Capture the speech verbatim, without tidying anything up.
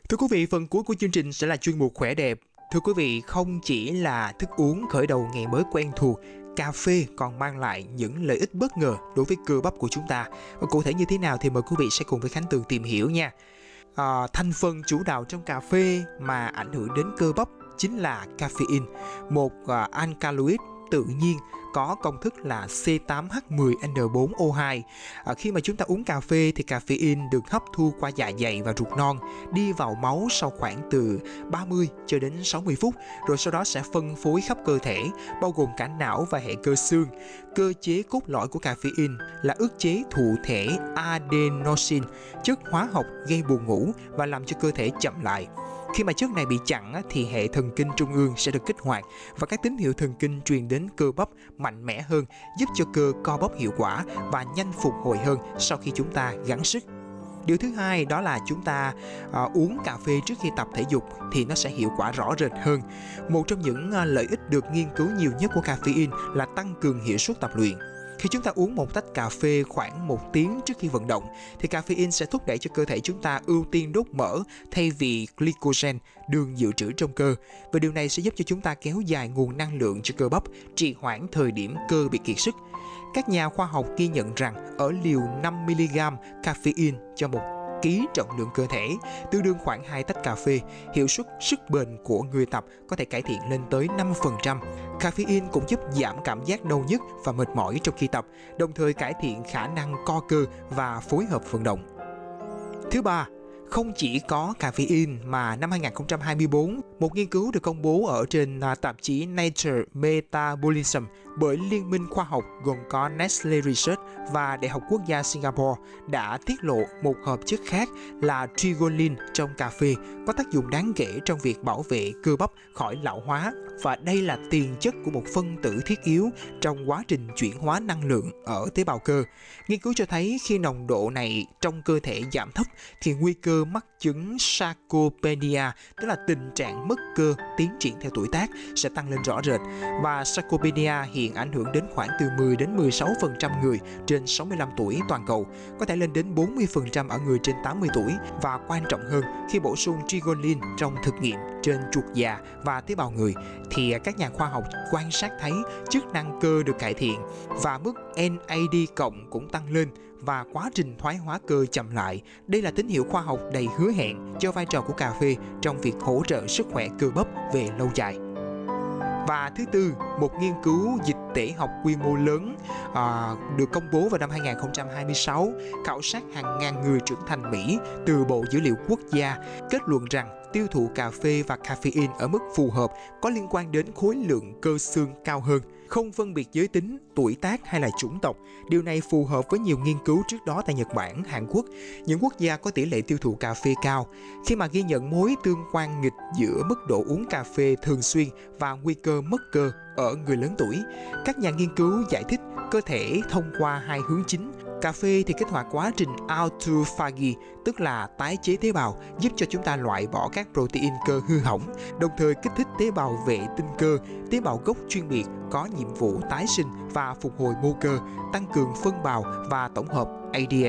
Thưa quý vị, phần cuối của chương trình sẽ là chuyên mục khỏe đẹp. Thưa quý vị, không chỉ là thức uống khởi đầu ngày mới quen thuộc, cà phê còn mang lại những lợi ích bất ngờ đối với cơ bắp của chúng ta. Và cụ thể như thế nào thì mời quý vị sẽ cùng với Khánh Tường tìm hiểu nha. À, thành phần chủ đạo trong cà phê mà ảnh hưởng đến cơ bắp chính là caffeine, một uh, alkaloid tự nhiên có công thức là C tám H mười N bốn O hai. À, khi mà chúng ta uống cà phê thì caffeine được hấp thu qua dạ dày và ruột non, đi vào máu sau khoảng từ ba mươi cho đến sáu mươi phút, rồi sau đó sẽ phân phối khắp cơ thể, bao gồm cả não và hệ cơ xương. Cơ chế cốt lõi của caffeine là ức chế thụ thể adenosine, chất hóa học gây buồn ngủ và làm cho cơ thể chậm lại. Khi mà chất này bị chặn thì hệ thần kinh trung ương sẽ được kích hoạt và các tín hiệu thần kinh truyền đến cơ bắp mạnh mẽ hơn, giúp cho cơ co bóp hiệu quả và nhanh phục hồi hơn sau khi chúng ta gắng sức. Điều thứ hai đó là chúng ta à, uống cà phê trước khi tập thể dục thì nó sẽ hiệu quả rõ rệt hơn. Một trong những à, lợi ích được nghiên cứu nhiều nhất của caffeine là tăng cường hiệu suất tập luyện. Khi chúng ta uống một tách cà phê khoảng một tiếng trước khi vận động thì caffeine sẽ thúc đẩy cho cơ thể chúng ta ưu tiên đốt mỡ thay vì glycogen, đường dự trữ trong cơ. Và điều này sẽ giúp cho chúng ta kéo dài nguồn năng lượng cho cơ bắp, trì hoãn thời điểm cơ bị kiệt sức. Các nhà khoa học ghi nhận rằng ở liều năm mi-li-gam caffeine cho một ký trọng lượng cơ thể, tương đương khoảng hai tách cà phê, hiệu suất sức bền của người tập có thể cải thiện lên tới năm phần trăm. Caffeine cũng giúp giảm cảm giác đau nhức và mệt mỏi trong khi tập, đồng thời cải thiện khả năng co cơ và phối hợp vận động. Thứ ba, không chỉ có caffeine mà năm hai không hai tư, một nghiên cứu được công bố ở trên tạp chí Nature Metabolism bởi Liên minh khoa học gồm có Nestle Research và Đại học Quốc gia Singapore đã tiết lộ một hợp chất khác là trigolin trong cà phê có tác dụng đáng kể trong việc bảo vệ cơ bắp khỏi lão hóa, và đây là tiền chất của một phân tử thiết yếu trong quá trình chuyển hóa năng lượng ở tế bào cơ. Nghiên cứu cho thấy khi nồng độ này trong cơ thể giảm thấp thì nguy cơ mắc chứng sarcopenia, tức là tình trạng mất cơ tiến triển theo tuổi tác, sẽ tăng lên rõ rệt. Và sarcopenia hiện ảnh hưởng đến khoảng từ mười đến mười sáu phần trăm người trên sáu mươi lăm tuổi toàn cầu, có thể lên đến bốn mươi phần trăm ở người trên tám mươi tuổi. Và quan trọng hơn, khi bổ sung trigolin trong thực nghiệm trên chuột già và tế bào người thì các nhà khoa học quan sát thấy chức năng cơ được cải thiện và mức N A D cộng cũng tăng lên và quá trình thoái hóa cơ chậm lại. Đây là tín hiệu khoa học đầy hứa hẹn cho vai trò của cà phê trong việc hỗ trợ sức khỏe cơ bắp về lâu dài. Và thứ tư, một nghiên cứu dịch tễ học quy mô lớn à, được công bố vào năm hai không hai sáu, khảo sát hàng ngàn người trưởng thành Mỹ từ Bộ Dữ liệu Quốc gia, kết luận rằng tiêu thụ cà phê và caffeine ở mức phù hợp có liên quan đến khối lượng cơ xương cao hơn, không phân biệt giới tính, tuổi tác hay là chủng tộc. Điều này phù hợp với nhiều nghiên cứu trước đó tại Nhật Bản, Hàn Quốc, những quốc gia có tỷ lệ tiêu thụ cà phê cao, khi mà ghi nhận mối tương quan nghịch giữa mức độ uống cà phê thường xuyên và nguy cơ mất cơ ở người lớn tuổi. Các nhà nghiên cứu giải thích cơ thể thông qua hai hướng chính. Cà phê thì kích hoạt quá trình autophagy, tức là tái chế tế bào, giúp cho chúng ta loại bỏ các protein cơ hư hỏng, đồng thời kích thích tế bào vệ tinh cơ, tế bào gốc chuyên biệt có nhiệm vụ tái sinh và phục hồi mô cơ, tăng cường phân bào và tổng hợp A D N.